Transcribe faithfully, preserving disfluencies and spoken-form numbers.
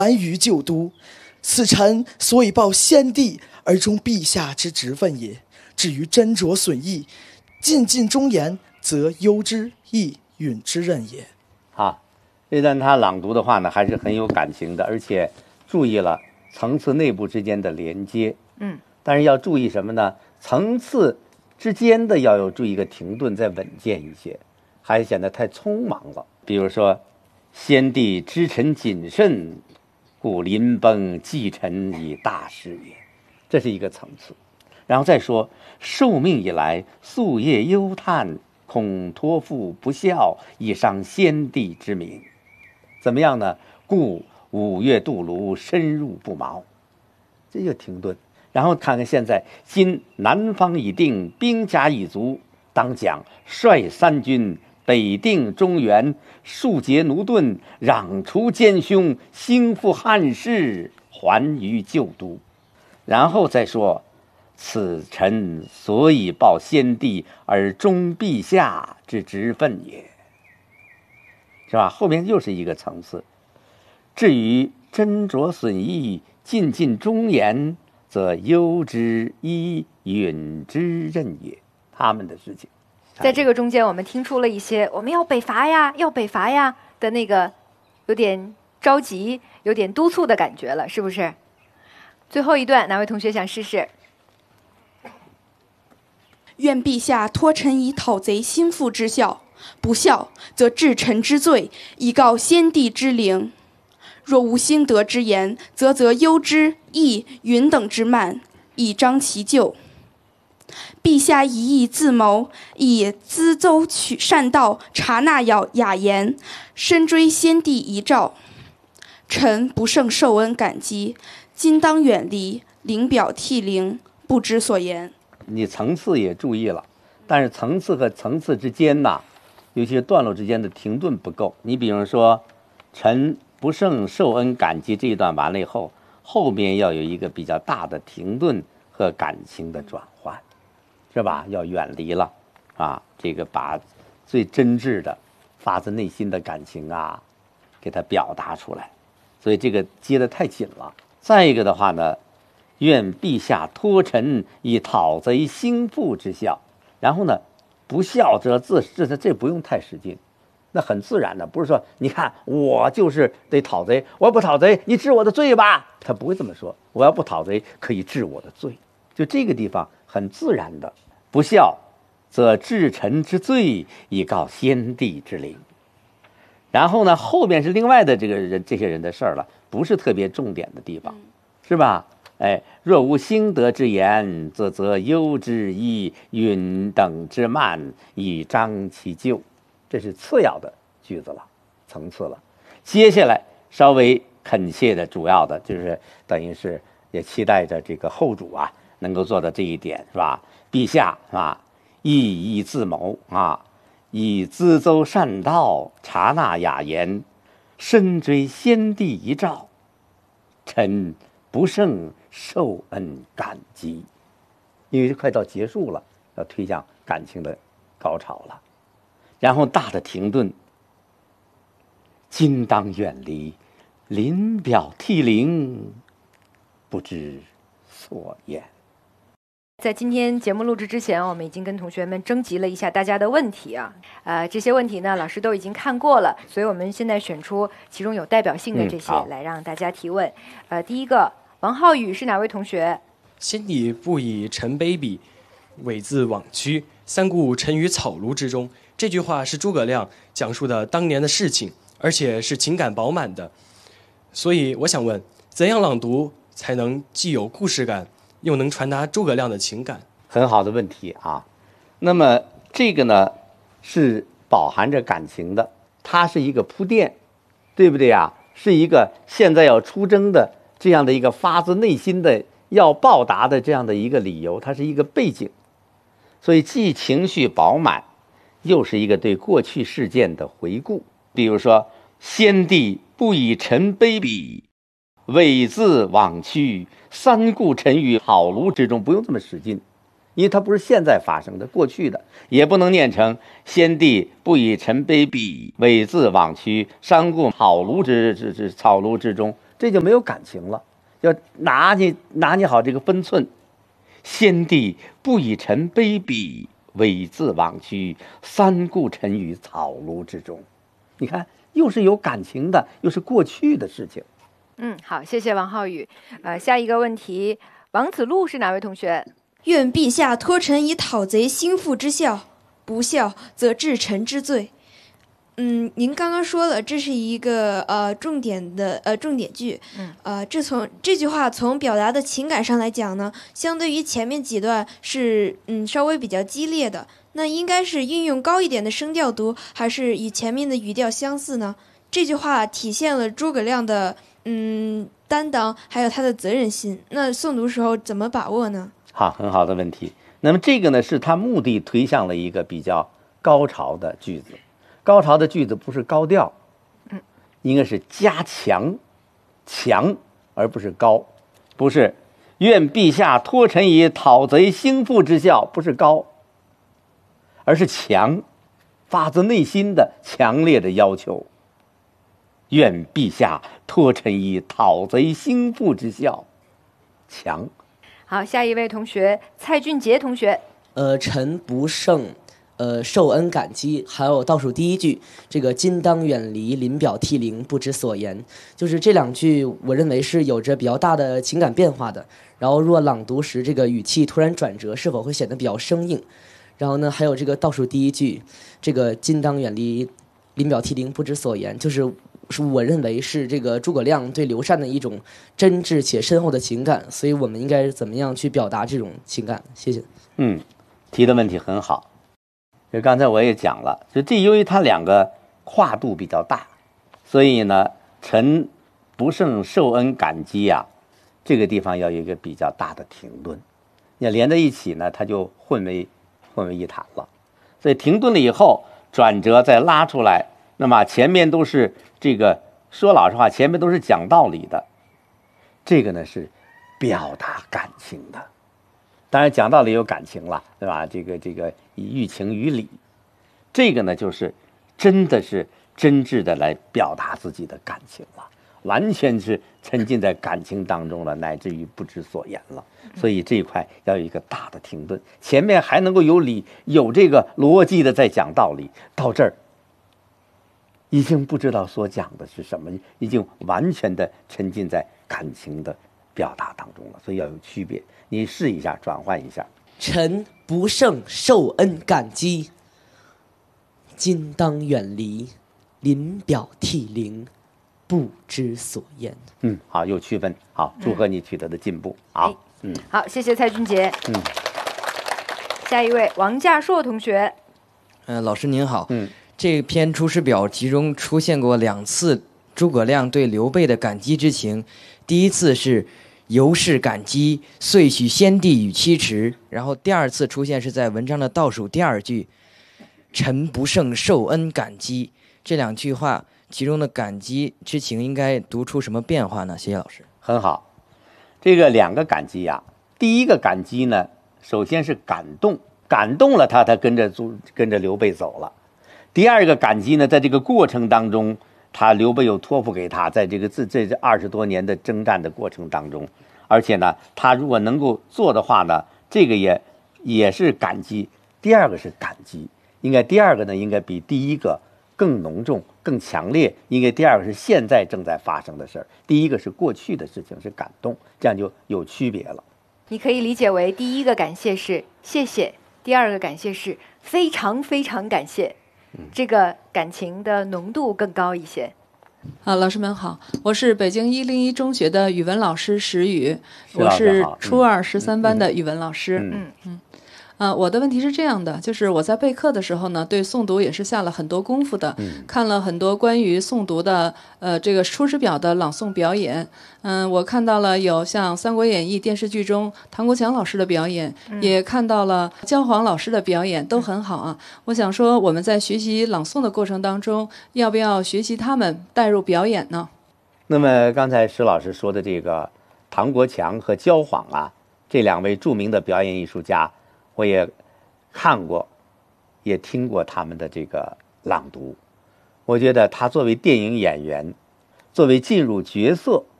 还于旧都，此臣所以报先帝而忠陛下之职分也。至于斟酌损益，尽尽忠言，则忧之亦允之任也。 啊，这段他朗读的话呢，还是很有感情的，而且注意了层次内部之间的连接。 嗯， 但是要注意什么呢？层次之间的要有注意一个停顿，再稳健一些，还显得太匆忙了。比如说，先帝知臣谨慎，故临崩寄臣以大事也，这是一个层次。然后再说，受命以来，夙夜忧叹，恐托付不孝，以伤先帝之名。怎么样呢？故五月渡泸，深入不毛。这就停顿。然后看看现在，今南方已定，兵甲已足，当讲率三军北定中原，庶竭奴钝，攘除奸凶，兴复汉室，还于旧都。然后再说，此臣所以报先帝而忠陛下之职分也，是吧？后面又是一个层次。至于斟酌损益，尽尽忠言，则忧之亦允之任也。他们的事情， 在这个中间，我们听出了一些我们要北伐呀，要北伐呀的那个有点着急、有点督促的感觉了，是不是？最后一段，哪位同学想试试？ 愿陛下托臣以讨贼兴复之效，不效则治臣之罪，以告先帝之灵。若无兴德之言，则则忧之亦允等之慢，以彰其咎。陛下一意自谋，以咨奏取善道，察纳雅雅言，深追先帝遗诏。臣不胜受恩感激，今当远离，临表涕零，不知所言。 你层次也注意了，但是层次和层次之间呐，尤其是段落之间的停顿不够。你比如说，臣不胜受恩感激这一段完了以后，后面要有一个比较大的停顿和感情的转换，是吧？要远离了啊，这个把最真挚的、发自内心的感情啊，给它表达出来。所以这个接得太紧了。再一个的话呢，愿陛下托臣以讨贼兴复之效。然后呢，不孝则自这这这不用太使劲。那很自然的，不是说你看我就是得讨贼，我要不讨贼，你治我的罪吧？他不会这么说。我要不讨贼，可以治我的罪。就这个地方很自然的，不孝，则治臣之罪，以告先帝之灵。然后呢，后面是另外的这个人这些人的事儿了，不是特别重点的地方，是吧？哎，若无兴德之言，则则忧之亦允等之慢，以彰其咎。这是次要的句子了，层次了。接下来稍微恳切的主要的就是等于是也期待着这个后主啊能够做到这一点，是吧？陛下是吧，意意自谋啊，以咨奏善道，察纳雅言，深追先帝遗诏，臣不胜受恩感激。因为快到结束了，要推向感情的高潮了。然后大的停顿，今当远离，临表涕零，不知所言。 在今天节目录制之前，我们已经跟同学们征集了一下大家的问题啊，呃，这些问题呢，老师都已经看过了，所以我们现在选出其中有代表性的这些、 嗯、 来让大家提问。呃，第一个，王浩宇是哪位同学？ 先帝不以臣卑鄙，猥自枉屈，三顾臣于草庐之中。这句话是诸葛亮讲述的当年的事情，而且是情感饱满的。所以我想问，怎样朗读才能既有故事感，又能传达诸葛亮的情感？ 很好的问题啊。那么这个呢是饱含着感情的，它是一个铺垫，对不对啊？是一个现在要出征的这样的一个发自内心的要报答的这样的一个理由，它是一个背景。所以既情绪饱满，又是一个对过去事件的回顾。比如说，先帝不以臣卑鄙，猥自枉屈，三顾臣于草庐之中。不用这么使劲，因为它不是现在发生的，过去的。也不能念成先帝不以臣卑鄙，猥自枉屈，三顾草庐之之之草庐之中。 这就没有感情了。要拿捏拿捏好这个分寸。先帝不以臣卑鄙，猥自枉屈，三顾臣于草庐之中。你看，又是有感情的，又是过去的事情。 嗯，好，谢谢王浩宇。呃，下一个问题，王子路是哪位同学？ 愿陛下托臣以讨贼兴复之效，不效则治臣之罪。嗯，您刚刚说了，这是一个呃重点的呃重点句。 嗯， 呃，这从这句话从表达的情感上来讲呢，相对于前面几段是嗯稍微比较激烈的。那应该是运用高一点的声调读，还是与前面的语调相似呢？这句话体现了诸葛亮的嗯担当，还有他的责任心。那诵读时候怎么把握呢？ 好，很好的问题。那么这个呢，是他目的推向了一个比较高潮的句子。高潮的句子不是高调， 嗯， 应该是加强，强而不是高，不是愿陛下托臣以讨贼兴复之效，不是高，而是强，发自内心的强烈的要求。愿陛下托臣以讨贼兴复之效，强。 好，下一位同学蔡俊杰同学。 呃，臣不胜。呃，受恩感激，还有倒数第一句，这个今当远离，临表涕零，不知所言，就是这两句，我认为是有着比较大的情感变化的。然后，若朗读时这个语气突然转折，是否会显得比较生硬？然后呢，还有这个倒数第一句，这个今当远离，临表涕零，不知所言，就是是我认为是这个诸葛亮对刘禅的一种真挚且深厚的情感。所以我们应该怎么样去表达这种情感？谢谢。 嗯，提的问题很好。就刚才我也讲了，就这由于它两个跨度比较大，所以呢，臣不胜受恩感激呀、啊，这个地方要有一个比较大的停顿。你连在一起呢，它就混为混为一谈了。所以停顿了以后，转折再拉出来，那么前面都是这个说老实话，前面都是讲道理的，这个呢是表达感情的。当然讲道理有感情了，对吧？这个这个以寓情于理，这个呢就是真的是真挚的来表达自己的感情了，完全是沉浸在感情当中了，乃至于不知所言了。所以这一块要有一个大的停顿，前面还能够有理有这个逻辑的在讲道理，到这儿已经不知道所讲的是什么，已经完全的沉浸在感情的表达当中了，所以要有区别。你试一下，转换一下。 臣不胜受恩感激，今当远离，临表涕零，不知所言。 嗯，好，有区分。好，祝贺你取得的进步。嗯、好，嗯， 好，谢谢蔡俊杰。 嗯， 下一位王稼硕同学。 嗯、呃，老师您好。 嗯， 这篇《出师表》其中出现过两次诸葛亮对刘备的感激之情，第一次是由是感激，遂许先帝与妻池。然后第二次出现是在文章的倒数第二句，臣不胜受恩感激。这两句话其中的感激之情应该读出什么变化呢？谢谢老师。 很好，这个两个感激呀、啊，第一个感激呢，首先是感动，感动了他，他跟着跟着刘备走了。第二个感激呢，在这个过程当中，他刘备又托付给他，在这个这这这二十多年的征战的过程当中，而且呢，他如果能够做的话呢，这个也也是感激。第二个是感激，应该第二个呢，应该比第一个更浓重、更强烈。应该第二个是现在正在发生的事儿，第一个是过去的事情，是感动，这样就有区别了。 你可以理解为第一个感谢是谢谢，第二个感谢是非常非常感谢。这个感情的浓度更高一些。 啊，老师们好，我是北京一零一中学的语文老师石宇，我是初二十三班的语文老师。 嗯嗯。啊，我的问题是这样的，就是我在备课的时候呢，对诵读也是下了很多功夫的， 嗯、 看了很多关于诵读的，呃，这个《出师表》的朗诵表演。嗯，我看到了有像《三国演义》电视剧中唐国强老师的表演， 嗯、 也看到了焦黄老师的表演，都很好啊。我想说，我们在学习朗诵的过程当中，要不要学习他们带入表演呢？ 那么刚才石老师说的这个唐国强和焦晃啊，这两位著名的表演艺术家。我也看过，也听过他们的这个朗读。我觉得他作为电影演员，作为进入角色，